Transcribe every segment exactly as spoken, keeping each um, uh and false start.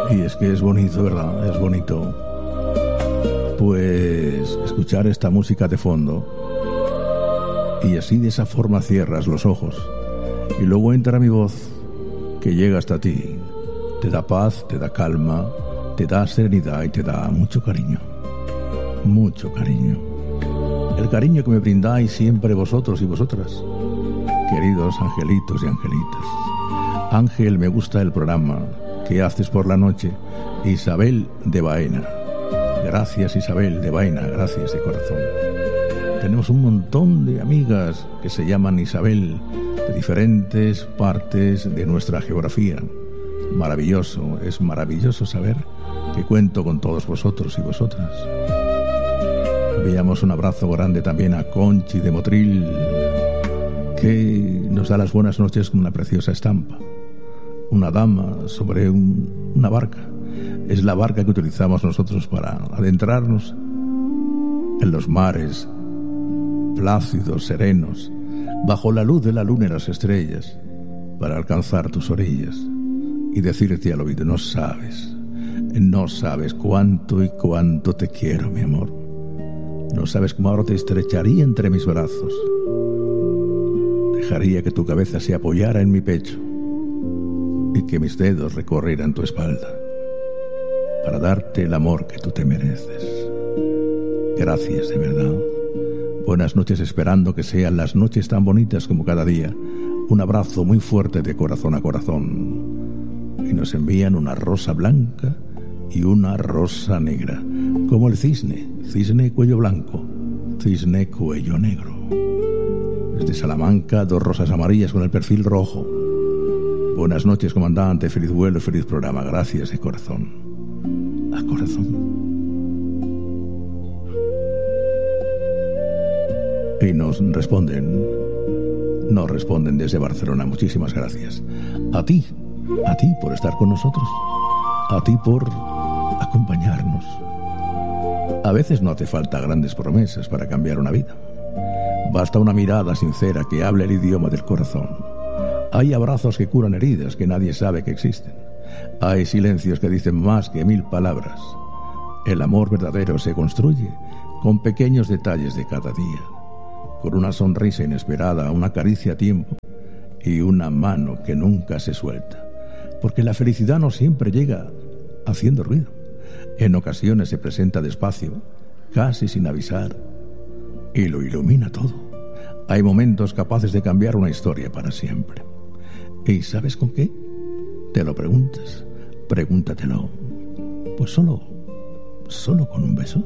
Y es que es bonito, ¿verdad? Es bonito, pues, escuchar esta música de fondo. Y así de esa forma cierras los ojos. Y luego entra mi voz, que llega hasta ti. Te da paz, te da calma, te da serenidad y te da mucho cariño. Mucho cariño. El cariño que me brindáis siempre vosotros y vosotras, queridos angelitos y angelitas. Ángel, me gusta el programa que haces por la noche. Isabel de Baena. Gracias, Isabel de Baena, gracias de corazón. Tenemos un montón de amigas que se llaman Isabel, de diferentes partes de nuestra geografía. Maravilloso, es maravilloso saber que cuento con todos vosotros y vosotras. Enviamos un abrazo grande también a Conchi de Motril, que nos da las buenas noches con una preciosa estampa. Una dama sobre un, una barca. Es la barca que utilizamos nosotros para adentrarnos en los mares plácidos, serenos, bajo la luz de la luna y las estrellas, para alcanzar tus orillas y decirte al oído: no sabes, no sabes cuánto y cuánto te quiero, mi amor. No sabes cómo ahora te estrecharía entre mis brazos. Dejaría que tu cabeza se apoyara en mi pecho y que mis dedos recorrieran tu espalda para darte el amor que tú te mereces. Gracias, de verdad. Buenas noches, esperando que sean las noches tan bonitas como cada día. Un abrazo muy fuerte de corazón a corazón. Y nos envían una rosa blanca y una rosa negra, como el cisne, cisne cuello blanco, cisne cuello negro. Desde Salamanca, dos rosas amarillas con el perfil rojo. Buenas noches, comandante, feliz vuelo y feliz programa. Gracias de corazón a corazón. Y nos responden, nos responden desde Barcelona. Muchísimas gracias. A ti, a ti por estar con nosotros, a ti por acompañarnos. A veces no hace falta grandes promesas para cambiar una vida. Basta una mirada sincera que hable el idioma del corazón. Hay abrazos que curan heridas que nadie sabe que existen. Hay silencios que dicen más que mil palabras. El amor verdadero se construye con pequeños detalles de cada día, con una sonrisa inesperada, una caricia a tiempo y una mano que nunca se suelta. Porque la felicidad no siempre llega haciendo ruido. En ocasiones se presenta despacio, casi sin avisar, y lo ilumina todo. Hay momentos capaces de cambiar una historia para siempre. ¿Y sabes con qué? ¿Te lo preguntas? Pregúntatelo. Pues solo, solo con un beso.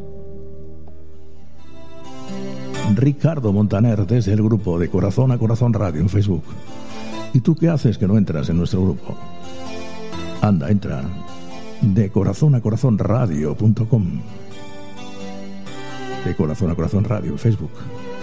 Ricardo Montaner, desde el grupo de Corazón a Corazón Radio en Facebook. ¿Y tú qué haces que no entras en nuestro grupo? Anda, entra. De corazón a corazón radio punto com. De Corazón a Corazón Radio en Facebook.